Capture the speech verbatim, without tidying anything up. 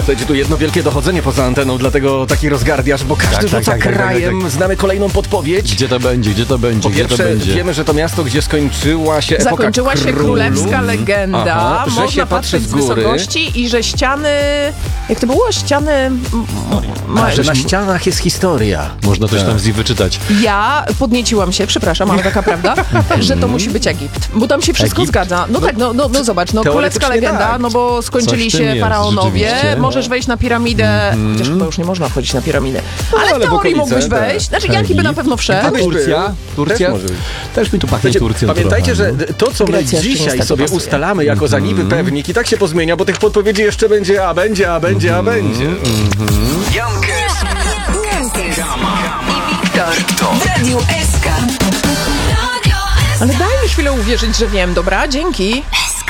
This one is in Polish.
Będzie tu jedno wielkie dochodzenie poza anteną, dlatego taki rozgardiasz, bo każdy Tak, rzuca tak, tak, tak, krajem. tak, tak. Znamy kolejną podpowiedź. Gdzie to będzie, gdzie to będzie, Po gdzie pierwsze, to będzie? wiemy, że to miasto, gdzie skończyła się epoka Zakończyła się królów. królewska legenda. Aha, że Można się patrzy patrzeć z z góry. wysokości i że ściany... Jak to było? Ściany... m- A, że ma- na ścianach jest historia. Można coś tam z nich wyczytać. Ja podnieciłam się, przepraszam, ale taka prawda, że to musi być Egipt. Bo tam się wszystko Egipt? zgadza. No, tak, no, no, no zobacz, no królewska teoretycznie legenda, tak. no bo skończyli Coś w tym się jest, faraonowie, rzeczywiście. możesz wejść na piramidę, chociaż chyba już nie można wchodzić na piramidę. Ale, ale w w teorii okolice, mógłbyś tak. wejść. Znaczy Jaki by na pewno wszedł. Gdybyś Turcja? był, Turcja? Też może być. Też mi tu pachnie Słuchajcie, Turcją pamiętajcie, trochę, że to, co my Grecja jeszcze dzisiaj niestety sobie pasuje. ustalamy jako zaniby pewnik, i tak się pozmienia, bo tych podpowiedzi jeszcze będzie, a będzie, a będzie, a będzie. Jankes, Gama i Wiktor w Radiu S K. Ale daj mi chwilę uwierzyć, że wiem. Dobra, dzięki.